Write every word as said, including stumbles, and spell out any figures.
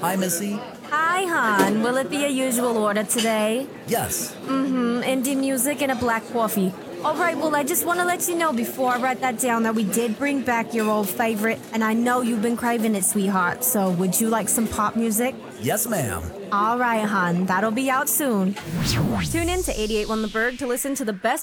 Hi, Missy. Hi, hon. Will it be a usual order today? Yes. Mm-hmm. Indie music and a black coffee. All right, well, I just want to let you know before I write that down that we did bring back your old favorite, and I know you've been craving it, sweetheart. So would you like some pop music? Yes, ma'am. All right, hon. That'll be out soon. Tune in to eighty-eight point one The Berg to listen to the best